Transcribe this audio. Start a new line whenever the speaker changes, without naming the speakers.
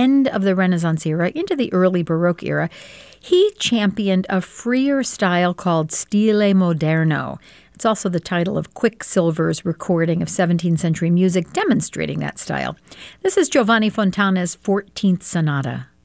end of the Renaissance era into the early Baroque era, he championed a freer style called stile moderno. It's also the title of Quicksilver's recording of 17th century music demonstrating that style. This is Giovanni Fontana's 14th Sonata.